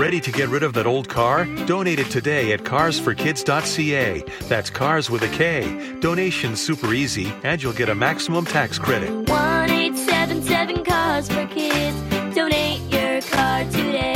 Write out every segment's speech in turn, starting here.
Ready to get rid of that old car? Donate it today at carsforkids.ca. That's cars with a K. Donation's super easy, and you'll get a maximum tax credit. 1-877 Cars for Kids. Donate your car today.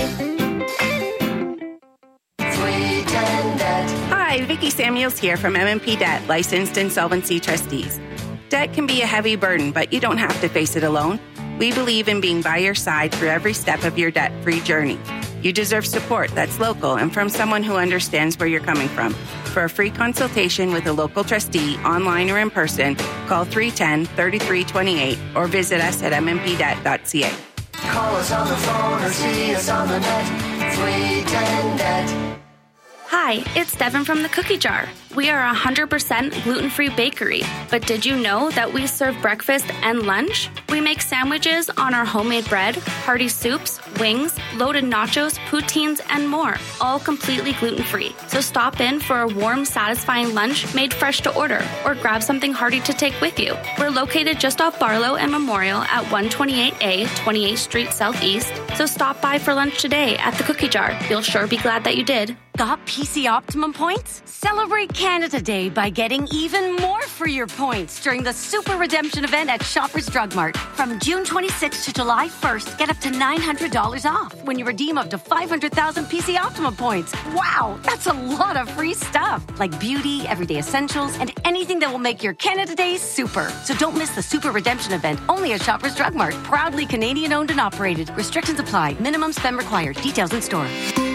310 Debt. Hi, Vicki Samuels here from M&P Debt, licensed insolvency trustees. Debt can be a heavy burden, but you don't have to face it alone. We believe in being by your side through every step of your debt-free journey. You deserve support that's local and from someone who understands where you're coming from. For a free consultation with a local trustee, online or in person, call 310-3328 or visit us at mmpdebt.ca. Call us on the phone or see us on the net. 310 Debt. Hi, it's Devin from the Cookie Jar. We are a 100% gluten-free bakery, but did you know that we serve breakfast and lunch? We make sandwiches on our homemade bread, hearty soups, wings, loaded nachos, poutines, and more, all completely gluten-free. So stop in for a warm, satisfying lunch made fresh to order, or grab something hearty to take with you. We're located just off Barlow and Memorial at 128A, 28th Street Southeast, so stop by for lunch today at the Cookie Jar. You'll sure be glad that you did. Got PC Optimum points? Celebrate Canada Day by getting even more for your points during the Super Redemption event at Shoppers Drug Mart. From June 26th to July 1st, get up to $900 off when you redeem up to 500,000 PC Optimum points. Wow, that's a lot of free stuff, like beauty, everyday essentials, and anything that will make your Canada Day super. So don't miss the Super Redemption event, only at Shoppers Drug Mart. Proudly Canadian owned and operated. Restrictions apply. Minimum spend required. Details in store.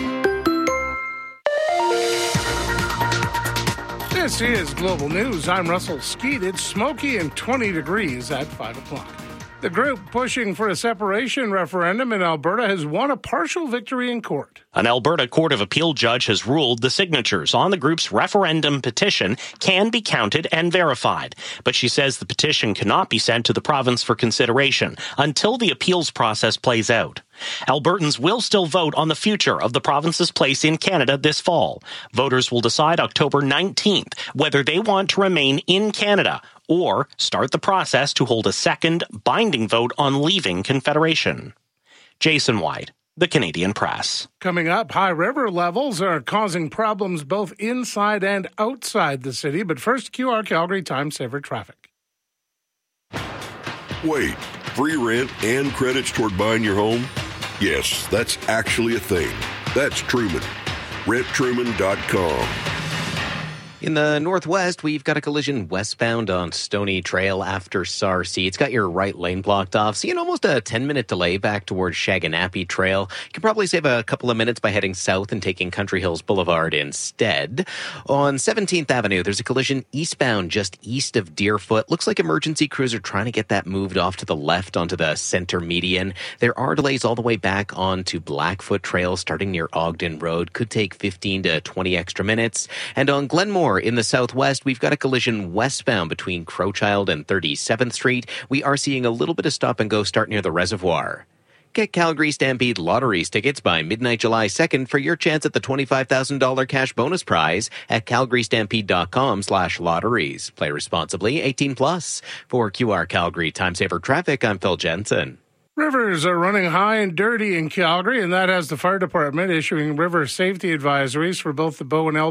This is Global News. I'm Russell Skeet. It's smoky and 20 degrees at 5 o'clock. The group pushing for a separation referendum in Alberta has won a partial victory in court. An Alberta Court of Appeal judge has ruled the signatures on the group's referendum petition can be counted and verified. But she says the petition cannot be sent to the province for consideration until the appeals process plays out. Albertans will still vote on the future of the province's place in Canada this fall. Voters will decide October 19th whether they want to remain in Canada or start the process to hold a second binding vote on leaving Confederation. Jason White, The Canadian Press. Coming up, high river levels are causing problems both inside and outside the city. But first, QR Calgary Time Saver traffic. Wait, free rent and credits toward buying your home? Yes, that's actually a thing. That's Truman. RentTruman.com. In the northwest, we've got a collision westbound on Stony Trail after Sarcee. It's got your right lane blocked off. Seeing almost a 10-minute delay back towards Shaganappy Trail. You can probably save a couple of minutes by heading south and taking Country Hills Boulevard instead. On 17th Avenue, there's a collision eastbound just east of Deerfoot. Looks like emergency crews are trying to get that moved off to the left onto the center median. There are delays all the way back onto Blackfoot Trail starting near Ogden Road. Could take 15 to 20 extra minutes. And on Glenmore, in the southwest, we've got a collision westbound between Crowchild and 37th Street. We are seeing a little bit of stop and go start near the reservoir. Get Calgary Stampede Lotteries tickets by midnight July 2nd for your chance at the $25,000 cash bonus prize at calgarystampede.com/lotteries. Play responsibly, 18 plus. For QR Calgary Time Saver Traffic, I'm Phil Jensen. Rivers are running high and dirty in Calgary, and that has the fire department issuing river safety advisories for both the Bow and